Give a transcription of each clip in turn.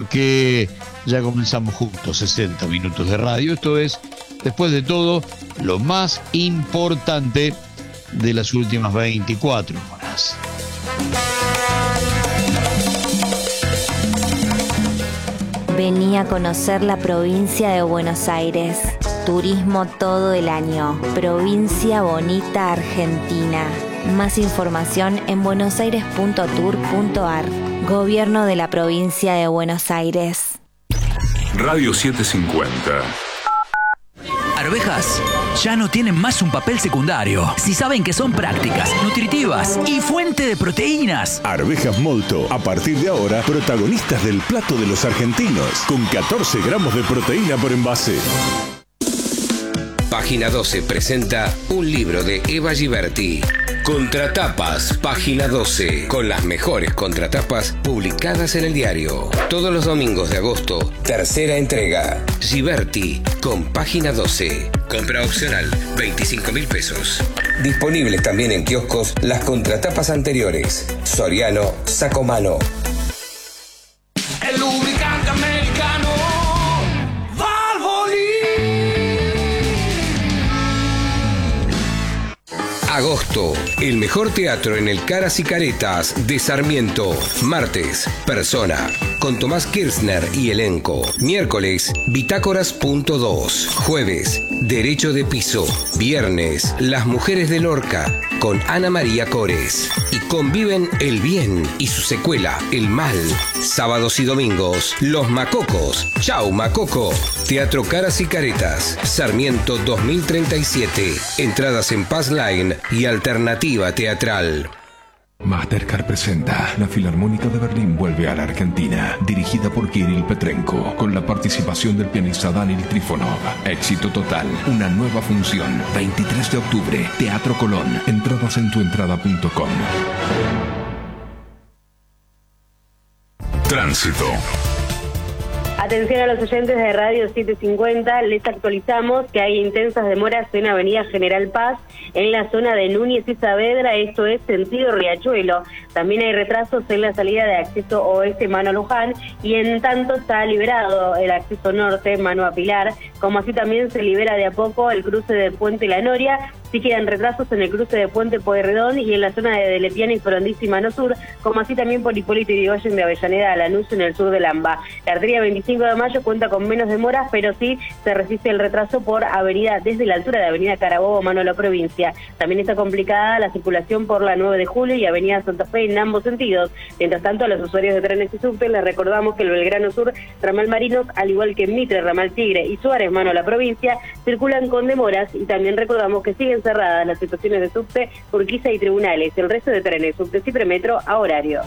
porque ya comenzamos juntos 60 minutos de radio. Esto es, después de todo, lo más importante de las últimas 24 horas. Vení a conocer la provincia de Buenos Aires. Turismo todo el año. Provincia Bonita, Argentina. Más información en buenosaires.tour.ar. Gobierno de la provincia de Buenos Aires. Radio 750. Arvejas ya no tienen más un papel secundario. Si saben que son prácticas, nutritivas y fuente de proteínas. Arvejas Molto, a partir de ahora, protagonistas del plato de los argentinos, con 14 gramos de proteína por envase. Página 12 presenta un libro de Eva Giberti. Contratapas, página 12, con las mejores contratapas publicadas en el diario. Todos los domingos de agosto, tercera entrega. Giberti, con página 12. Compra opcional, 25.000 pesos. Disponibles también en kioscos las contratapas anteriores. Soriano, Sacomano. El lubricante americano Valvoline. Agosto, el mejor teatro en el Caras y Caretas de Sarmiento. Martes, Persona, con Tomás Kirchner y elenco. Miércoles, Bitácoras.2. Jueves, Derecho de Piso. Viernes, Las Mujeres de Lorca, con Ana María Cores. Y conviven el bien y su secuela, el mal. Sábados y domingos, Los Macocos. Chau, Macoco. Teatro Caras y Caretas, Sarmiento 2037. Entradas en Pass Line y Alternativa Teatral. Mastercard presenta La Filarmónica de Berlín vuelve a la Argentina, dirigida por Kirill Petrenko, con la participación del pianista Daniel Trifonov. Éxito total, una nueva función, 23 de octubre, Teatro Colón. Entradas en tuentrada.com. Tránsito. Atención a los oyentes de Radio 750, les actualizamos que hay intensas demoras en Avenida General Paz, en la zona de Núñez y Saavedra, esto es sentido Riachuelo. También hay retrasos en la salida de acceso oeste Mano Luján, y en tanto está liberado el acceso norte Mano a Pilar, como así también se libera de a poco el cruce de Puente La Noria. Sí quedan retrasos en el cruce de Puente Pueyrredón y en la zona de Delepiana y Frondizi Mano Sur, como así también por Hipólito Yrigoyen de Avellaneda a Lanús en el sur de Lamba. La arteria 25 de mayo cuenta con menos demoras, pero sí se resiste el retraso por avenida, desde la altura de Avenida Carabobo, Mano a la provincia. También está complicada la circulación por la 9 de julio y Avenida Santa Fe en ambos sentidos. Mientras tanto, a los usuarios de trenes y subte les recordamos que el Belgrano Sur, ramal Marinos, al igual que Mitre, ramal Tigre y Suárez, Mano a la provincia, circulan con demoras, y también recordamos que siguen cerradas las estaciones de subte, Urquiza y Tribunales. El resto de trenes, subte y premetro a horario.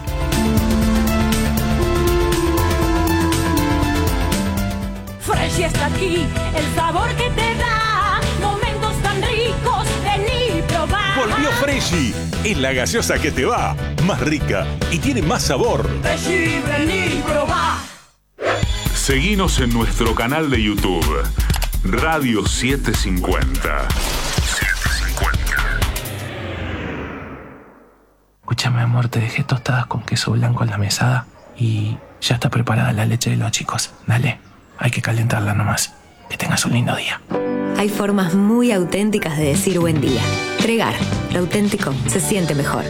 Fresh está aquí, el sabor que te da momentos tan ricos, vení y probá. Volvió Freshy, es la gaseosa que te va, más rica y tiene más sabor. Freshy, vení y probá. Seguinos en nuestro canal de YouTube, Radio 750. Escúchame, amor, te dejé tostadas con queso blanco en la mesada y ya está preparada la leche de los chicos. Dale, hay que calentarla nomás. Que tengas un lindo día. Hay formas muy auténticas de decir buen día. Tregar, lo auténtico se siente mejor.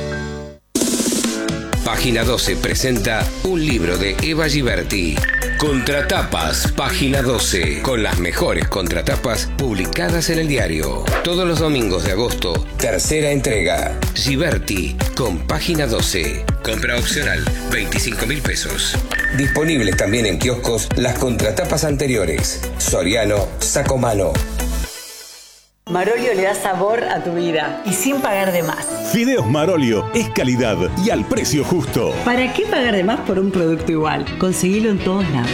Página 12 presenta un libro de Eva Giberti. Contratapas, página 12, con las mejores contratapas publicadas en el diario. Todos los domingos de agosto, tercera entrega. Giberti, con página 12. Compra opcional, 25.000 pesos. Disponibles también en kioscos las contratapas anteriores. Soriano, Sacomano. Marolio le da sabor a tu vida y sin pagar de más. Fideos Marolio es calidad y al precio justo. ¿Para qué pagar de más por un producto igual? Conseguilo en todos lados.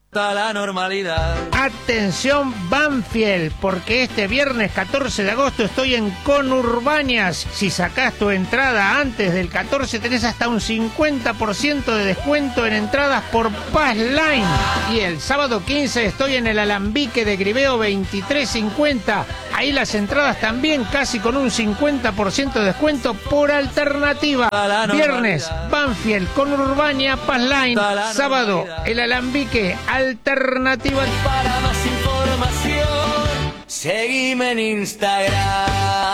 La normalidad. Atención Banfield, porque este viernes 14 de agosto estoy en Conurbañas. Si sacás tu entrada antes del 14 tenés hasta un 50% de descuento en entradas por Pass Line. Y el sábado 15 estoy en el Alambique de Griveo 2350. Ahí las entradas también casi con un 50% de descuento por alternativa. Viernes Banfield, Conurbaña, Pass Line. Sábado el Alambique, alternativa. Para más información, seguime en Instagram.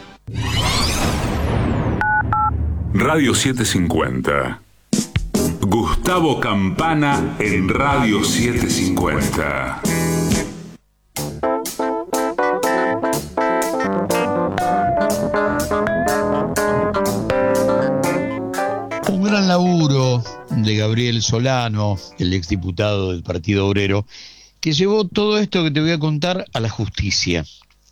Radio 750. Gustavo Campana en Radio 750. Un gran laburo de Gabriel Solano, el exdiputado del Partido Obrero, que llevó todo esto que te voy a contar a la justicia.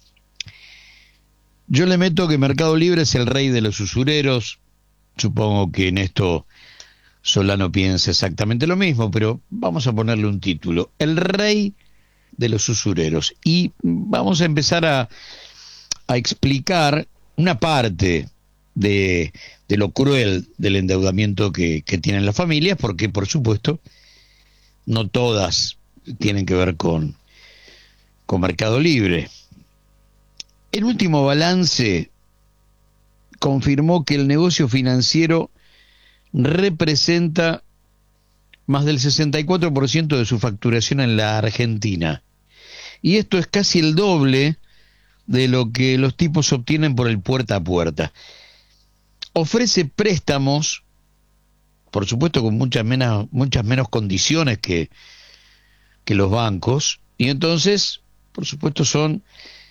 Yo le meto que Mercado Libre es el rey de los usureros. Supongo que en esto Solano piensa exactamente lo mismo, pero vamos a ponerle un título: el rey de los usureros. Y vamos a empezar a explicar una parte de lo cruel del endeudamiento que tienen las familias, porque por supuesto no todas tienen que ver con Mercado Libre. El último balance confirmó que el negocio financiero representa más del 64% de su facturación en la Argentina. Y esto es casi el doble de lo que los tipos obtienen por el puerta a puerta. Ofrece préstamos, por supuesto con muchas menos condiciones que los bancos, y entonces, por supuesto, son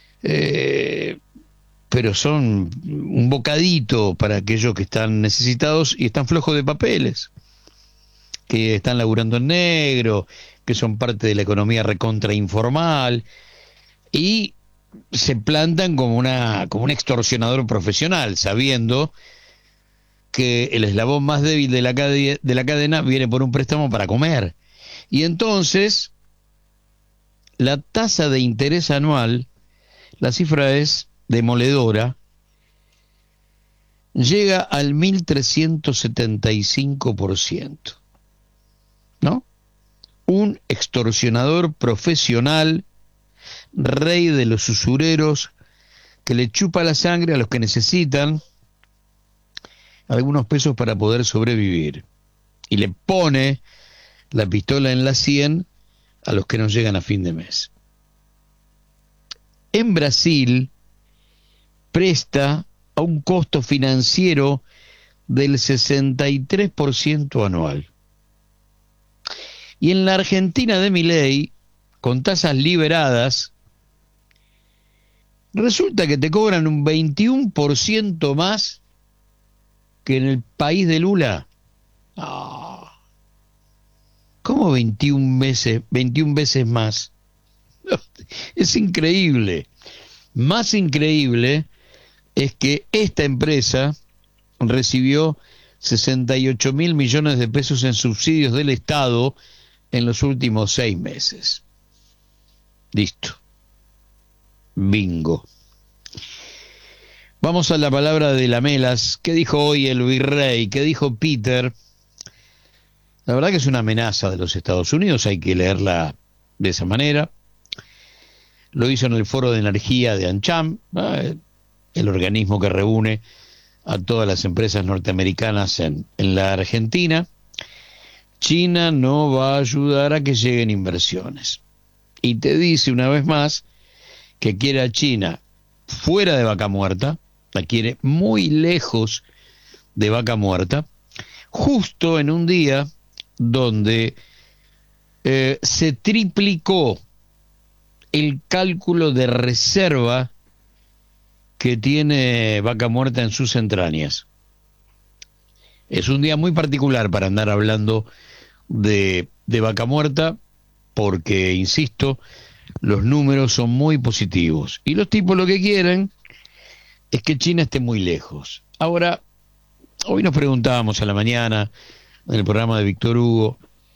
un bocadito para aquellos que están necesitados y están flojos de papeles, que están laburando en negro, que son parte de la economía recontra informal, y se plantan como un extorsionador profesional, sabiendo que el eslabón más débil de la cadena viene por un préstamo para comer. Y entonces la tasa de interés anual, la cifra es demoledora, llega al 1.375%, ¿no? Un extorsionador profesional, rey de los usureros, que le chupa la sangre a los que necesitan algunos pesos para poder sobrevivir, y le pone la pistola en la sien a los que no llegan a fin de mes. En Brasil presta a un costo financiero del 63% anual. Y en la Argentina de Milei, con tasas liberadas, resulta que te cobran un 21% más que en el país de Lula. ¿Cómo 21 veces más? Es increíble. Más increíble es que esta empresa recibió 68.000 millones de pesos en subsidios del Estado en los últimos 6 meses. Listo. Bingo. Vamos a la palabra de Lamelas. ¿Qué dijo hoy el virrey? ¿Qué dijo Peter? La verdad que es una amenaza de los Estados Unidos, hay que leerla de esa manera. Lo hizo en el Foro de Energía de ANCHAM, el organismo que reúne a todas las empresas norteamericanas en la Argentina. China no va a ayudar a que lleguen inversiones. Y te dice una vez más que quiere a China fuera de Vaca Muerta, la quiere muy lejos de Vaca Muerta, justo en un día donde se triplicó el cálculo de reserva que tiene Vaca Muerta en sus entrañas. Es un día muy particular para andar hablando de Vaca Muerta, porque, insisto, los números son muy positivos. Y los tipos lo que quieren es que China esté muy lejos. Ahora, hoy nos preguntábamos a la mañana, en el programa de Víctor Hugo,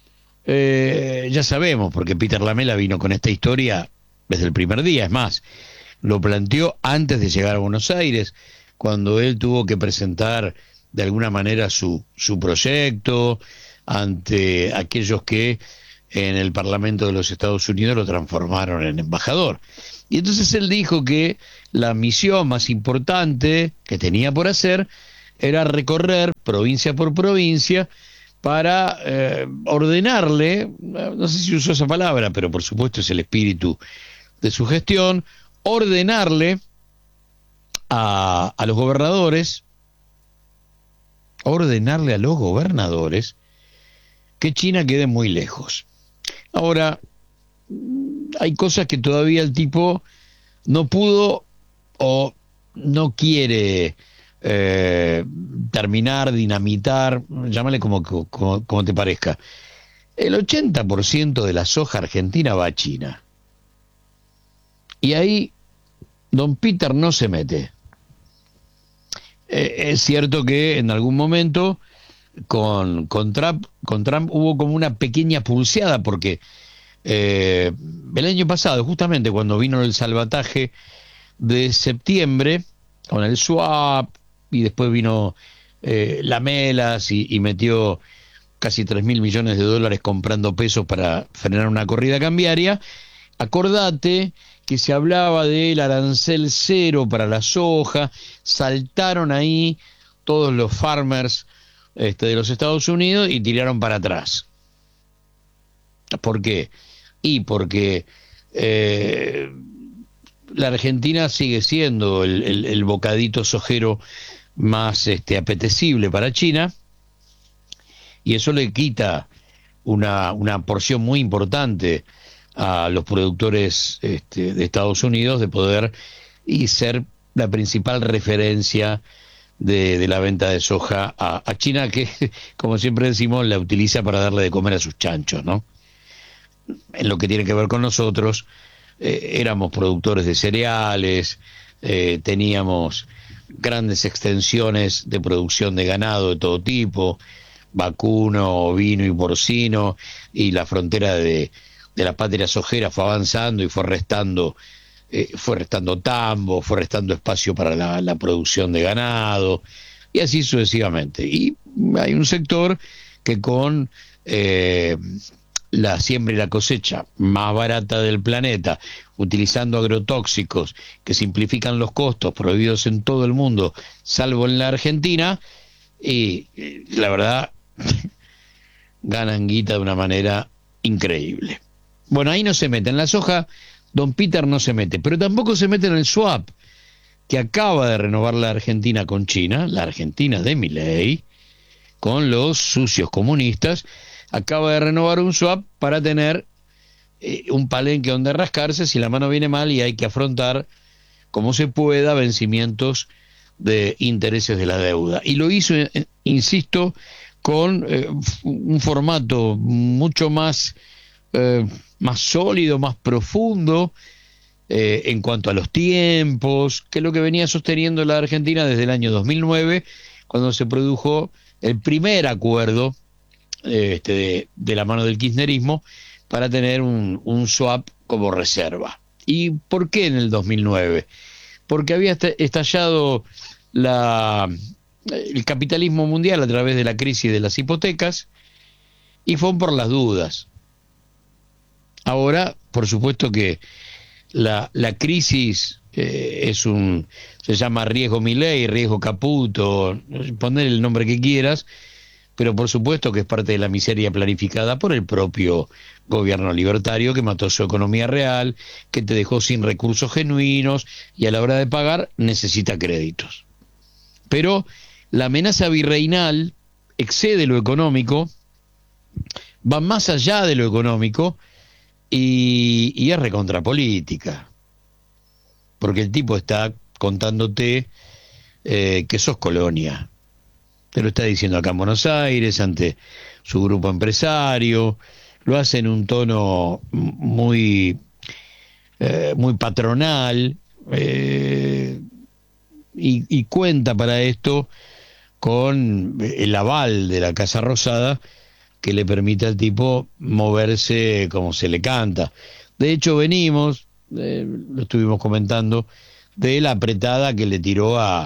ya sabemos, porque Peter Lamela vino con esta historia desde el primer día, es más, lo planteó antes de llegar a Buenos Aires, cuando él tuvo que presentar de alguna manera su proyecto ante aquellos que en el Parlamento de los Estados Unidos lo transformaron en embajador. Y entonces él dijo que la misión más importante que tenía por hacer era recorrer provincia por provincia para ordenarle, no sé si usó esa palabra, pero por supuesto es el espíritu de su gestión, ordenarle a los gobernadores, que China quede muy lejos. Ahora, hay cosas que todavía el tipo no pudo o no quiere terminar, dinamitar, llámale como te parezca. El 80% de la soja argentina va a China. Y ahí don Peter no se mete. Es cierto que en algún momento con Trump hubo como una pequeña pulseada, porque el año pasado, justamente cuando vino el salvataje de septiembre, con el swap, y después vino Lamelas y metió casi 3.000 millones de dólares comprando pesos para frenar una corrida cambiaria, acordate que se hablaba del arancel cero para la soja, saltaron ahí todos los farmers de los Estados Unidos y tiraron para atrás. ¿Por qué? Y porque la Argentina sigue siendo el bocadito sojero más apetecible para China, y eso le quita una porción muy importante a los productores de Estados Unidos de poder y ser la principal referencia de la venta de soja a China, que, como siempre decimos, la utiliza para darle de comer a sus chanchos, ¿no? En lo que tiene que ver con nosotros, éramos productores de cereales, teníamos grandes extensiones de producción de ganado de todo tipo, vacuno, ovino y porcino, y la frontera de la patria sojera fue avanzando y fue restando tambo, fue restando espacio para la producción de ganado, y así sucesivamente. Y hay un sector que con la siembra y la cosecha más barata del planeta, utilizando agrotóxicos que simplifican los costos, prohibidos en todo el mundo, salvo en la Argentina, y la verdad ganan guita de una manera increíble. Bueno, ahí no se mete. En la soja, don Peter no se mete, pero tampoco se mete en el swap que acaba de renovar la Argentina con China, la Argentina de Milei, con los sucios comunistas. Acaba de renovar un swap para tener un palenque donde rascarse si la mano viene mal y hay que afrontar como se pueda vencimientos de intereses de la deuda. Y lo hizo, insisto, con un formato mucho más sólido, más profundo en cuanto a los tiempos, que es lo que venía sosteniendo la Argentina desde el año 2009, cuando se produjo el primer acuerdo de la mano del kirchnerismo para tener un swap como reserva. ¿Y por qué en el 2009? Porque había estallado el capitalismo mundial a través de la crisis de las hipotecas, y fue por las dudas. Ahora, por supuesto que la crisis se llama riesgo Milei, riesgo Caputo, poner el nombre que quieras, pero por supuesto que es parte de la miseria planificada por el propio gobierno libertario, que mató su economía real, que te dejó sin recursos genuinos y a la hora de pagar necesita créditos. Pero la amenaza virreinal excede lo económico, va más allá de lo económico y es recontrapolítica, porque el tipo está contándote que sos colonia. Te lo está diciendo acá en Buenos Aires, ante su grupo empresario, lo hace en un tono muy patronal, y cuenta para esto con el aval de la Casa Rosada que le permita al tipo moverse como se le canta. De hecho, venimos, lo estuvimos comentando, de la apretada que le tiró a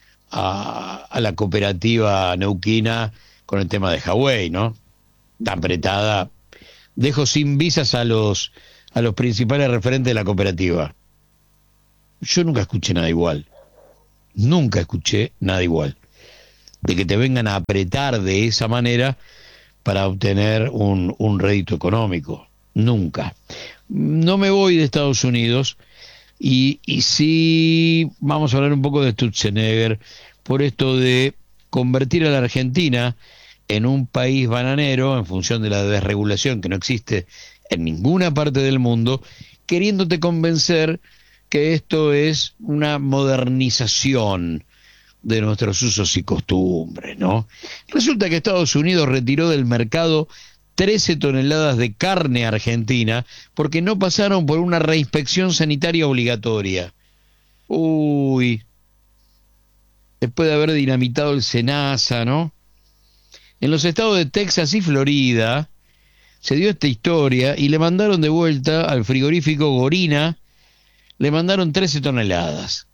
la cooperativa neuquina con el tema de Huawei, ¿no? La apretada, dejó sin visas a los principales referentes de la cooperativa. Yo nunca escuché nada igual. Nunca escuché nada igual. De que te vengan a apretar de esa manera para obtener un rédito económico. Nunca. No me voy de Estados Unidos y sí vamos a hablar un poco de Sturzenegger por esto de convertir a la Argentina en un país bananero en función de la desregulación que no existe en ninguna parte del mundo, queriéndote convencer que esto es una modernización de nuestros usos y costumbres, ¿no? Resulta que Estados Unidos retiró del mercado 13 toneladas de carne argentina porque no pasaron por una reinspección sanitaria obligatoria. Uy, después de haber dinamitado el SENASA, ¿no? En los estados de Texas y Florida se dio esta historia y le mandaron de vuelta al frigorífico Gorina, le mandaron 13 toneladas.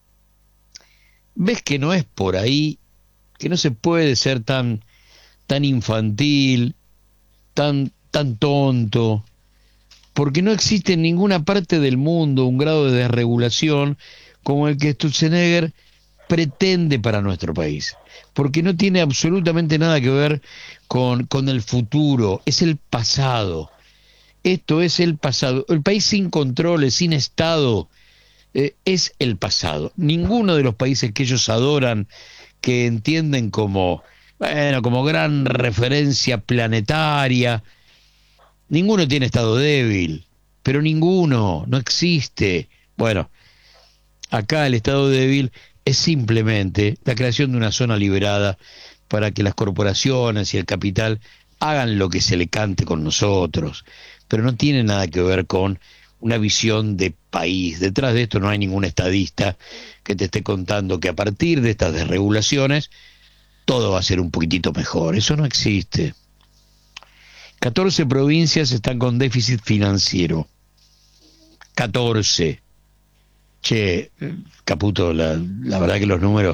¿Ves que no es por ahí? Que no se puede ser tan infantil, tan tonto, porque no existe en ninguna parte del mundo un grado de desregulación como el que Sturzenegger pretende para nuestro país, porque no tiene absolutamente nada que ver con el futuro, es el pasado. Esto es el pasado. El país sin controles, sin Estado, es el pasado. Ninguno de los países que ellos adoran, que entienden como gran referencia planetaria, ninguno tiene Estado débil, pero ninguno, no existe. Bueno, acá el Estado débil es simplemente la creación de una zona liberada para que las corporaciones y el capital hagan lo que se le cante con nosotros, pero no tiene nada que ver con una visión de país. Detrás de esto no hay ningún estadista que te esté contando que a partir de estas desregulaciones todo va a ser un poquitito mejor. Eso no existe. 14 provincias están con déficit financiero. 14. Che, Caputo, la verdad que los números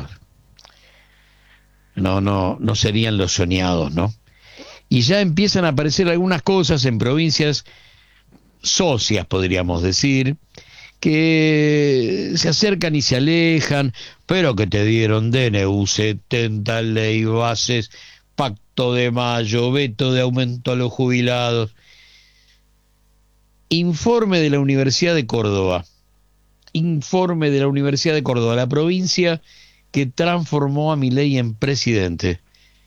no serían los soñados, ¿no? Y ya empiezan a aparecer algunas cosas en provincias socias, podríamos decir, que se acercan y se alejan, pero que te dieron DNU 70, ley bases, pacto de mayo, veto de aumento a los jubilados. Informe de la Universidad de Córdoba. Informe de la Universidad de Córdoba, la provincia que transformó a Milei en presidente.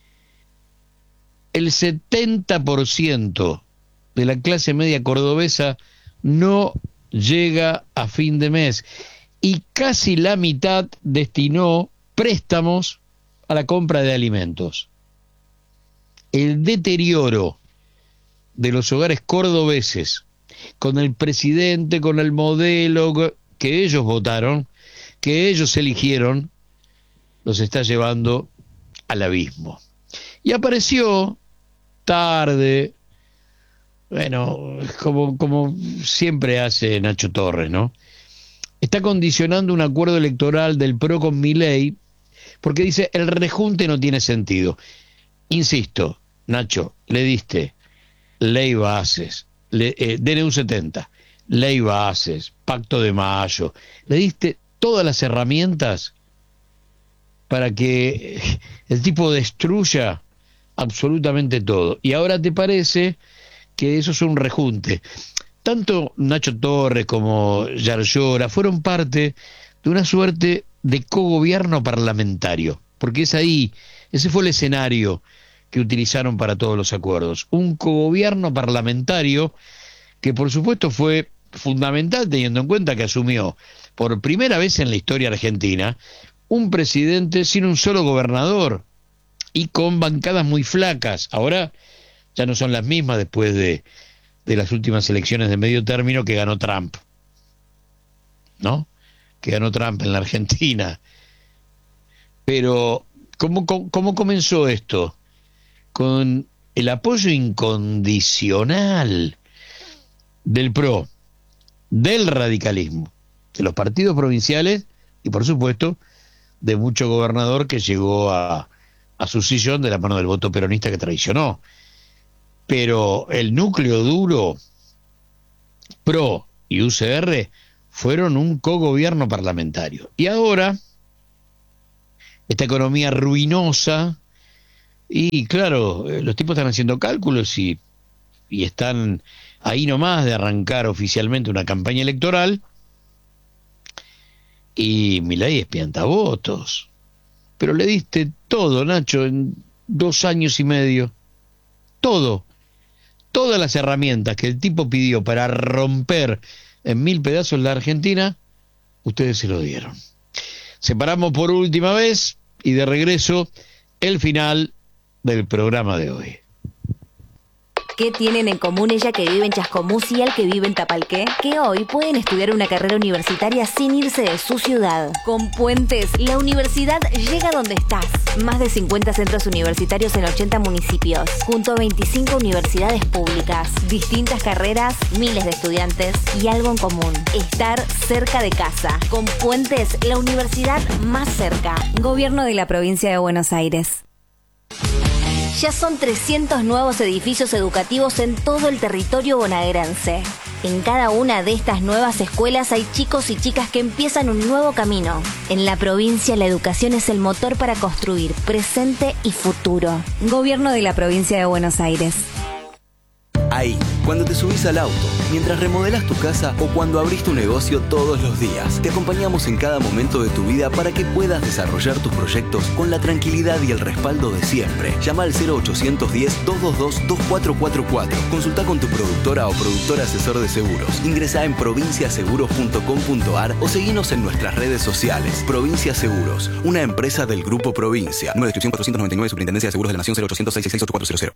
El 70% de la clase media cordobesa no llega a fin de mes y casi la mitad destinó préstamos a la compra de alimentos. El deterioro de los hogares cordobeses con el presidente, con el modelo que ellos votaron, que ellos eligieron, los está llevando al abismo. Y apareció tarde, bueno, como siempre hace Nacho Torres, ¿no? Está condicionando un acuerdo electoral del PRO con Milei, porque dice, el rejunte no tiene sentido. Insisto, Nacho, le diste ley bases, DNU 70, ley bases, pacto de mayo, le diste todas las herramientas para que el tipo destruya absolutamente todo. Y ahora te parece que eso es un rejunte. Tanto Nacho Torres como Yarlora fueron parte de una suerte de cogobierno parlamentario, porque ese fue el escenario que utilizaron para todos los acuerdos. Un cogobierno parlamentario que por supuesto fue fundamental teniendo en cuenta que asumió por primera vez en la historia argentina un presidente sin un solo gobernador y con bancadas muy flacas. Ahora ya no son las mismas después de las últimas elecciones de medio término que ganó Trump, ¿no? Que ganó Trump en la Argentina. Pero, ¿cómo comenzó esto? Con el apoyo incondicional del PRO, del radicalismo, de los partidos provinciales y, por supuesto, de mucho gobernador que llegó a su sillón de la mano del voto peronista que traicionó. Pero el núcleo duro, PRO y UCR, fueron un cogobierno parlamentario. Y ahora, esta economía ruinosa, y claro, los tipos están haciendo cálculos y están ahí nomás de arrancar oficialmente una campaña electoral, y Milei es piantavotos. Pero le diste todo, Nacho, en 2 años y medio. Todo. Todas las herramientas que el tipo pidió para romper en 1000 pedazos la Argentina, ustedes se lo dieron. Separamos por última vez y de regreso el final del programa de hoy. ¿Qué tienen en común ella que vive en Chascomús y él que vive en Tapalqué? Que hoy pueden estudiar una carrera universitaria sin irse de su ciudad. Con Puentes, la universidad llega donde estás. Más de 50 centros universitarios en 80 municipios, junto a 25 universidades públicas. Distintas carreras, miles de estudiantes y algo en común: estar cerca de casa. Con Puentes, la universidad más cerca. Gobierno de la Provincia de Buenos Aires. Ya son 300 nuevos edificios educativos en todo el territorio bonaerense. En cada una de estas nuevas escuelas hay chicos y chicas que empiezan un nuevo camino. En la provincia, la educación es el motor para construir presente y futuro. Gobierno de la Provincia de Buenos Aires. Ahí, cuando te subís al auto, mientras remodelás tu casa o cuando abrís tu negocio todos los días, te acompañamos en cada momento de tu vida para que puedas desarrollar tus proyectos con la tranquilidad y el respaldo de siempre. Llama al 0810-222-2444. Consulta con tu productora o productor asesor de seguros. Ingresá en provinciaseguros.com.ar o seguinos en nuestras redes sociales. Provincia Seguros, una empresa del Grupo Provincia. Número de inscripción 499, Superintendencia de Seguros de la Nación, 0800-666-8400.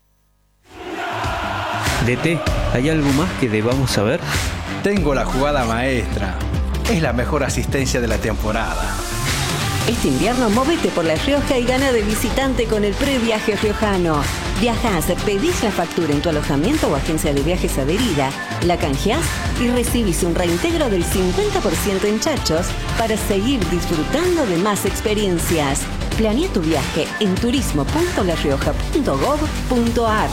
DT, ¿hay algo más que debamos saber? Tengo la jugada maestra. Es la mejor asistencia de la temporada. Este invierno móvete por La Rioja y gana de visitante con el previaje riojano. Viajás, pedís la factura en tu alojamiento o agencia de viajes adherida, la canjeás y recibís un reintegro del 50% en chachos para seguir disfrutando de más experiencias. Planea tu viaje en turismo.larioja.gov.ar.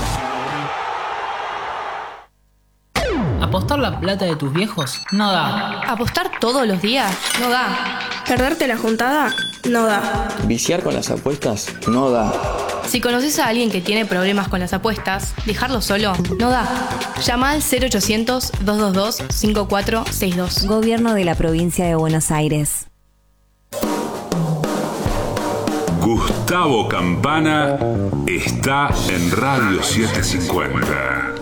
¿Apostar la plata de tus viejos? No da. ¿Apostar todos los días? No da. ¿Perderte la juntada? No da. ¿Viciar con las apuestas? No da. Si conoces a alguien que tiene problemas con las apuestas, dejarlo solo no da. Llama al 0800-222-5462. Gobierno de la Provincia de Buenos Aires. Gustavo Campana está en Radio 750.